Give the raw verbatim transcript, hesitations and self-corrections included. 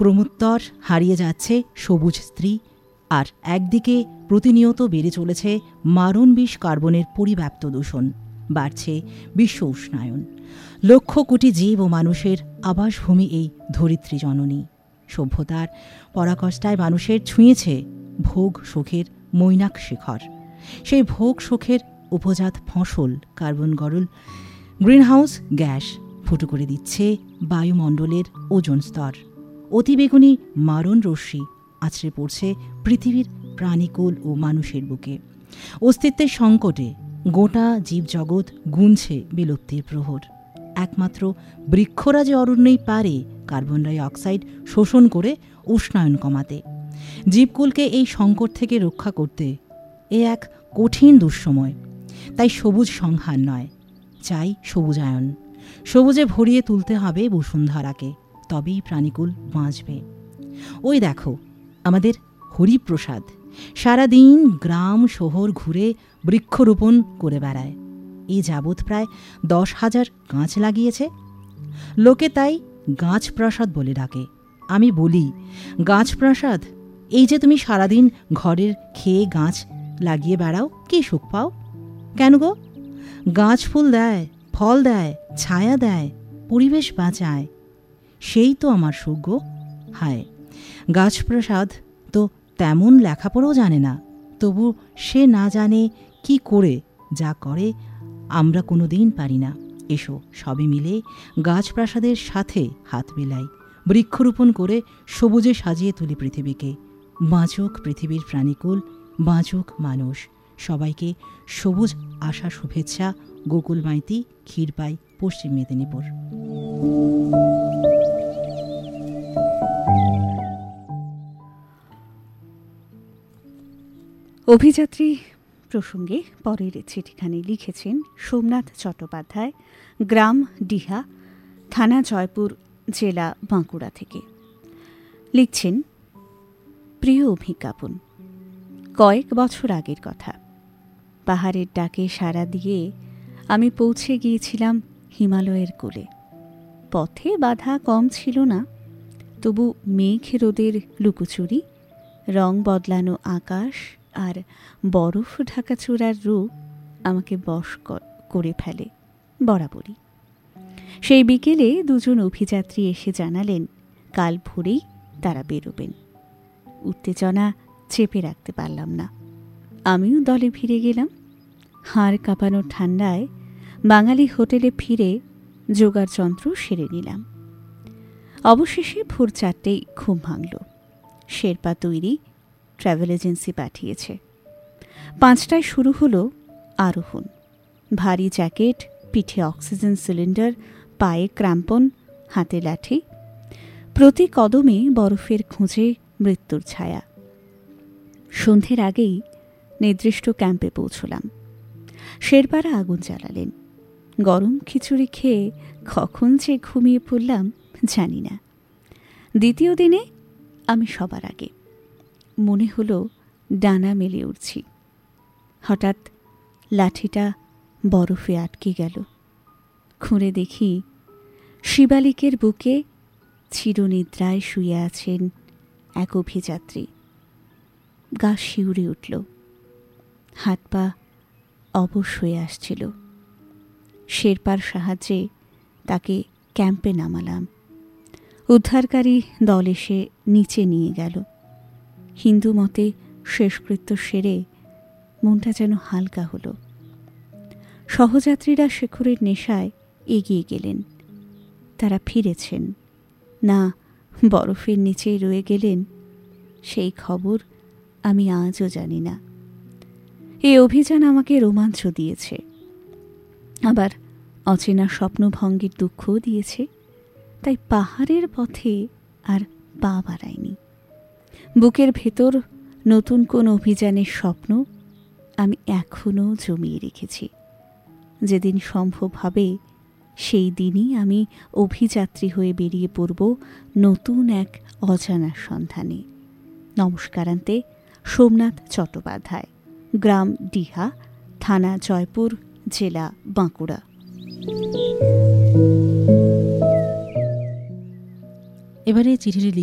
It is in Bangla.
ক্রমোত্তর হারিয়ে যাচ্ছে সবুজ স্ত্রী, আর একদিকে প্রতিনিয়ত বেড়ে চলেছে মারণ বিষ কার্বনের পরিব্যাপ্ত দূষণ, বাড়ছে বিশ্ব উষ্ণায়ন। লক্ষ কোটি জীব ও মানুষের আবাসভূমি এই ধরিত্রী জননী। সভ্যতার পরাকাষ্ঠায় মানুষের ছুঁয়েছে ভোগ সুখের মৈনাক শিখর। সেই ভোগ সুখের উপজাত ফসল কার্বন গরল গ্রিনহাউস গ্যাস ফুটো করে দিচ্ছে বায়ুমণ্ডলের ওজোন স্তর। অতিবেগুনি মারণ রশ্মি আছড়ে পড়ছে পৃথিবীর প্রাণীকুল ও মানুষের বুকে। অস্তিত্বের সংকটে গোটা জীবজগৎ গুনছে বিলুপ্তির প্রহর। একমাত্র বৃক্ষরা যে অরণ্যেই পারে কার্বন ডাই অক্সাইড শোষণ করে উষ্ণায়ন কমাতে। জীবকুলকে এই সংকট থেকে রক্ষা করতে এ এক কঠিন দুঃসময়। তাই সবুজ সংহার নয়, চাই সবুজায়ন। সবুজে ভরিয়ে তুলতে হবে বসুন্ধরাকে, তবেই প্রাণীকুল বাঁচবে। ওই দেখো আমাদের হরিপ্রসাদ সারাদিন গ্রাম শহর ঘুরে বৃক্ষরোপণ করে বেড়ায়। এই যাবৎ প্রায় দশ হাজার গাছ লাগিয়েছে। লোকে তাই গাছ প্রাসাদ বলে ডাকে। আমি বলি, গাছ প্রাসাদ, এই যে তুমি সারাদিন ঘরের খেয়ে গাছ লাগিয়ে বেড়াও, কি সুখ পাও? কেন গো? গাছ ফুল দেয়, ফল দেয়, ছায়া দেয়, পরিবেশ বাঁচায়, সেই তো আমার সুখ গো। হায়, গাছ প্রাসাদ তো তেমন লেখাপড়াও জানে না, তবু সে না জানে কি করে যা করে আমরা কোনো দিন পারি না। এসো সবে মিলে গাছ প্রাসাদের সাথে হাত মেলাই, বৃক্ষরোপণ করে সবুজে সাজিয়ে তুলি পৃথিবীকে। বাঁচুক পৃথিবীর প্রাণীকুল, বাঁচুক মানুষ। সবাইকে সবুজ আশা শুভেচ্ছা। গোকুল মাইতি, ক্ষীরপাই, পশ্চিম মেদিনীপুর। অভিযাত্রী প্রসঙ্গে পরের চিঠিখানি লিখেছেন সোমনাথ চট্টোপাধ্যায়, গ্রাম ডিহা, থানা জয়পুর, জেলা বাঁকুড়া থেকে। লিখছেন, প্রিয় অভিজ্ঞাপন, কয়েক বছর আগের কথা। পাহাড়ের ডাকে সাড়া দিয়ে আমি পৌঁছে গিয়েছিলাম হিমালয়ের কোলে। পথে বাধা কম ছিল না, তবু মেঘ রোদের লুকোচুরি, রং বদলানো আকাশ আর বরফ ঢাকা চূড়ার রূপ আমাকে বশ করে ফেলে বরাবরই। সেই বিকেলে দুজন অভিযাত্রী এসে জানালেন কাল ভোরেই তারা বেরোবেন। উত্তেজনা চেপে রাখতে পারলাম না, আমিও দলে ফিরে গেলাম। হাড় কাঁপানো ঠান্ডায় বাঙালি হোটেলে ফিরে জোগাড় যন্ত্র সেরে নিলাম। অবশেষে ভোর চারটেই ঘুম ভাঙল। শেরপা তৈরি, ট্রাভেল এজেন্সি পাঠিয়েছে। পাঁচটায় শুরু হলো আরোহণ। ভারী জ্যাকেট, পিঠে অক্সিজেন সিলিন্ডার, পায়ে ক্র্যাম্পন, হাতে লাঠি। প্রতি কদমে বরফের খুঁজে মৃত্যুর ছায়া। সন্ধ্যের আগেই নির্দিষ্ট ক্যাম্পে পৌঁছলাম। শেরপারা আগুন জ্বালালেন। গরম খিচুড়ি খেয়ে কখন যে ঘুমিয়ে পড়লাম জানি না। দ্বিতীয় দিনে আমি সবার আগে। মনে হলো ডানা মেলে উঠছি। হঠাৎ লাঠিটা বরফে আটকে গেল। খুঁড়ে দেখি শিবালিকের বুকে চিরনিদ্রায় শুয়ে আছেন এক অভিযাত্রী। গা শিউরে উঠল, হাত পা অবশ হয়ে আসছিল। শেরপার সাহায্যে তাকে ক্যাম্পে নামালাম। উদ্ধারকারী দল এসে নিচে নিয়ে গেল। হিন্দু মতে শেষকৃত্য সেরে মনটা যেন হালকা হলো। সহযাত্রীরা শেখরের নেশায় এগিয়ে গেলেন। তারা ফিরেছেন না বরফের নিচেই রয়ে গেলেন, সেই খবর আমি আজও জানি না। এই অভিযান আমাকে রোমাঞ্চ দিয়েছে, আবার অচেনা স্বপ্নভঙ্গের দুঃখও দিয়েছে। তাই পাহাড়ের পথে আর পা বাড়াইনি। বুকের ভেতর নতুন কোন অভিযানের স্বপ্ন আমি এখনও জমিয়ে রেখেছি। যেদিন সম্ভব হবে সেই দিনই আমি অভিযাত্রী হয়ে বেরিয়ে পড়ব নতুন এক অজানার সন্ধানে। নমস্কারান্তে, সোমনাথ চট্টোপাধ্যায়, গ্রাম ডিহা, থানা জয়পুর, জেলা বাঁকুড়া। এবারে চিঠিটি